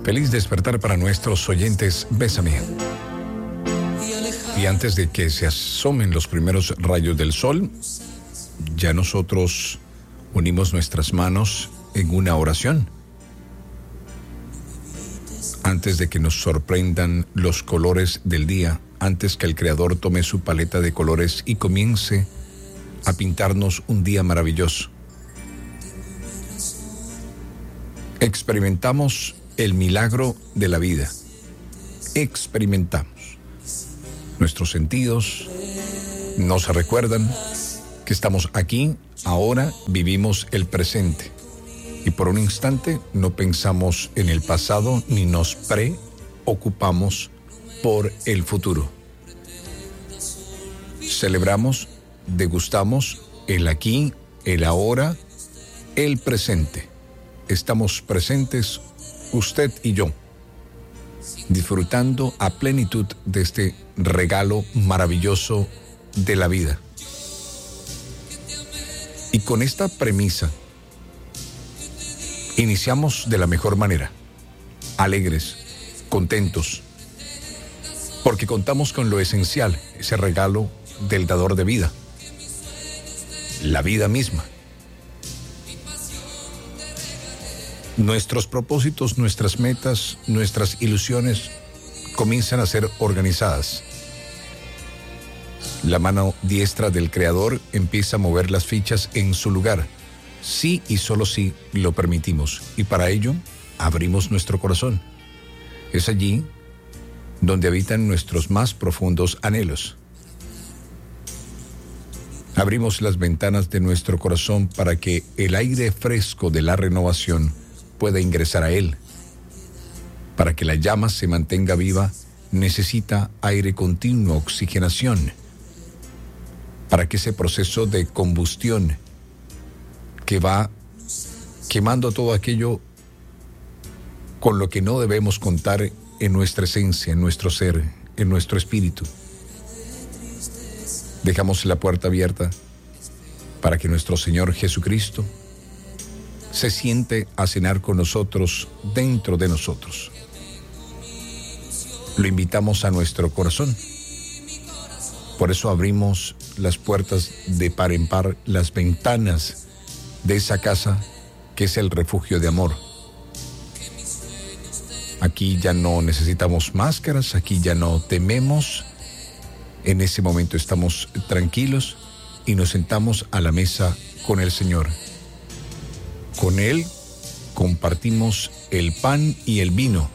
Feliz despertar para nuestros oyentes. Bésame. Y antes de que se asomen los primeros rayos del sol, ya nosotros unimos nuestras manos en una oración. Antes de que nos sorprendan los colores del día, antes que el Creador tome su paleta de colores y comience a pintarnos un día maravilloso. Experimentamos el milagro de la vida. Experimentamos. Nuestros sentidos nos recuerdan que estamos aquí, ahora vivimos el presente. Y por un instante no pensamos en el pasado ni nos preocupamos por el futuro. Celebramos, degustamos el aquí, el ahora, el presente. Estamos presentes, usted y yo, disfrutando a plenitud de este regalo maravilloso de la vida. Y con esta premisa, iniciamos de la mejor manera, alegres, contentos, porque contamos con lo esencial, ese regalo del dador de vida, la vida misma. Nuestros propósitos, nuestras metas, nuestras ilusiones comienzan a ser organizadas. La mano diestra del Creador empieza a mover las fichas en su lugar. Sí y solo sí lo permitimos. Y para ello abrimos nuestro corazón. Es allí donde habitan nuestros más profundos anhelos. Abrimos las ventanas de nuestro corazón para que el aire fresco de la renovación pueda ingresar a él. Para que la llama se mantenga viva, necesita aire continuo, oxigenación. Para que ese proceso de combustión que va quemando todo aquello con lo que no debemos contar en nuestra esencia, en nuestro ser, en nuestro espíritu. Dejamos la puerta abierta para que nuestro Señor Jesucristo se siente a cenar con nosotros dentro de nosotros. Lo invitamos a nuestro corazón. Por eso abrimos las puertas de par en par, las ventanas de esa casa que es el refugio de amor. Aquí ya no necesitamos máscaras, aquí ya no tememos. En ese momento estamos tranquilos y nos sentamos a la mesa con el Señor. Con Él compartimos el pan y el vino.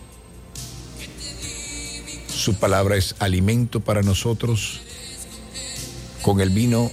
Su palabra es alimento para nosotros. Con el vino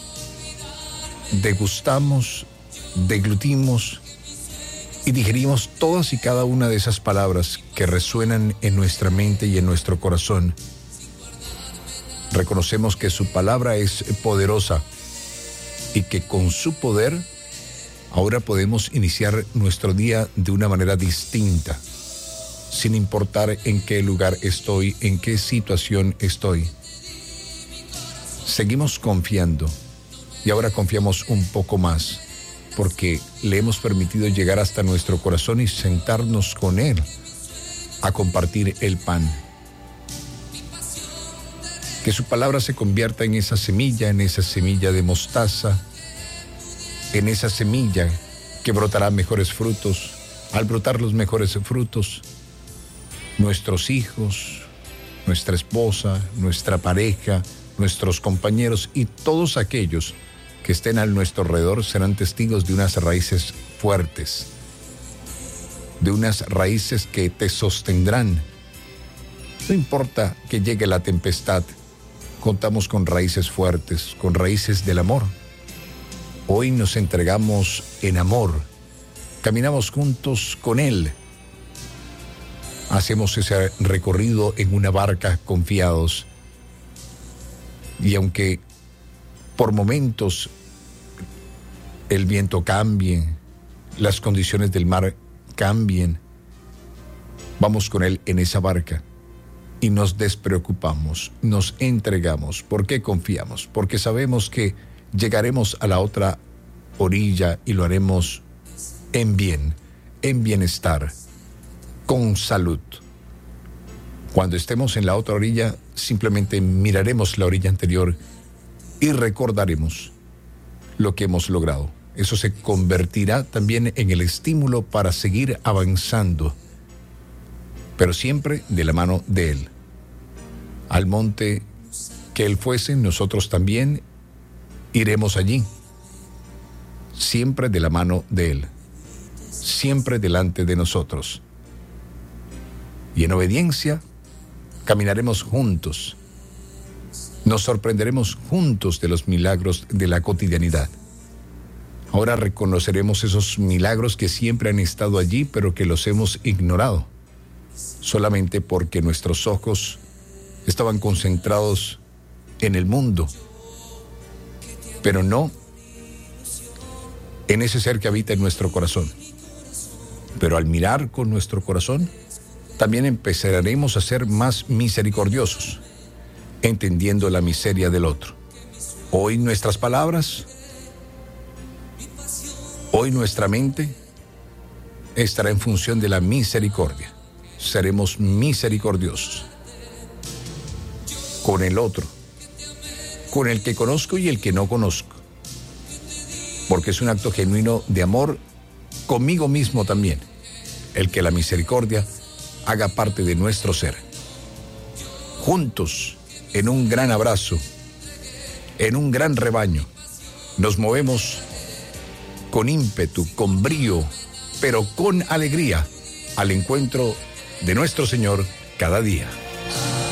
degustamos, deglutimos y digerimos todas y cada una de esas palabras que resuenan en nuestra mente y en nuestro corazón. Reconocemos que su palabra es poderosa y que con su poder ahora podemos iniciar nuestro día de una manera distinta, sin importar en qué lugar estoy, en qué situación estoy. Seguimos confiando y ahora confiamos un poco más porque le hemos permitido llegar hasta nuestro corazón y sentarnos con Él a compartir el pan. Que su palabra se convierta en esa semilla de mostaza, en esa semilla que brotará mejores frutos. Al brotar los mejores frutos, nuestros hijos, nuestra esposa, nuestra pareja, nuestros compañeros y todos aquellos que estén a nuestro alrededor serán testigos de unas raíces fuertes, de unas raíces que te sostendrán. No importa que llegue la tempestad, contamos con raíces fuertes, con raíces del amor. Hoy nos entregamos en amor, caminamos juntos con Él. Hacemos ese recorrido en una barca confiados. Y aunque por momentos el viento cambie, las condiciones del mar cambien, vamos con Él en esa barca y nos despreocupamos, nos entregamos. ¿Por qué confiamos? Porque sabemos que llegaremos a la otra orilla y lo haremos en bien, en bienestar. con salud. Cuando estemos en la otra orilla, simplemente miraremos la orilla anterior y recordaremos lo que hemos logrado. Eso se convertirá también en el estímulo para seguir avanzando, pero siempre de la mano de Él. Al monte que Él fuese, nosotros también iremos allí, siempre de la mano de Él, siempre delante de nosotros. Y en obediencia caminaremos juntos, nos sorprenderemos juntos de los milagros de la cotidianidad. Ahora reconoceremos esos milagros que siempre han estado allí, pero que los hemos ignorado, solamente porque nuestros ojos estaban concentrados en el mundo, pero no en ese ser que habita en nuestro corazón. Pero al mirar con nuestro corazón, también empezaremos a ser más misericordiosos, entendiendo la miseria del otro. Hoy nuestras palabras, hoy nuestra mente estará en función de la misericordia. Seremos misericordiosos con el otro, con el que conozco y el que no conozco, porque es un acto genuino de amor conmigo mismo también, el que la misericordia haga parte de nuestro ser. Juntos, en un gran abrazo, en un gran rebaño, nos movemos con ímpetu, con brío, pero con alegría, al encuentro de nuestro Señor cada día.